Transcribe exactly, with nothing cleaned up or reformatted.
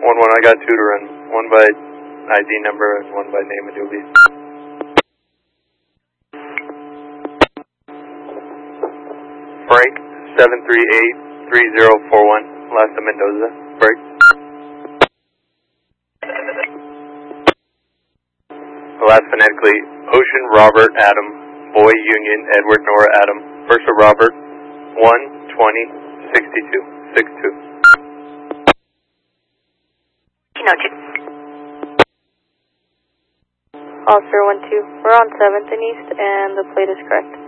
one one, I got two to run. One by I D number and one by name and duty. Frank, seven three eight, three zero four one, last of Mendoza. Break. Last phonetically, Ocean Robert Adam, Boy Union Edward Nora Adam, first of Robert, one twenty sixty-two, six two. Officer one two, we're on seventh and East and the plate is correct.